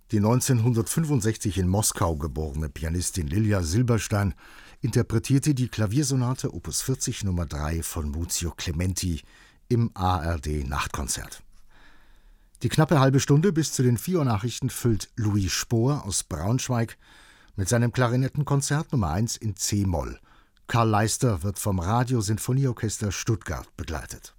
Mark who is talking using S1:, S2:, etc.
S1: Die 1965 in Moskau geborene Pianistin Lilja Silberstein interpretierte die Klaviersonate Opus 40 Nummer 3 von Muzio Clementi im ARD-Nachtkonzert. Die knappe halbe Stunde bis zu den 4 Uhr Nachrichten füllt Louis Spohr aus Braunschweig mit seinem Klarinettenkonzert Nummer 1 in C-Moll. Karl Leister wird vom Radio-Sinfonieorchester Stuttgart begleitet.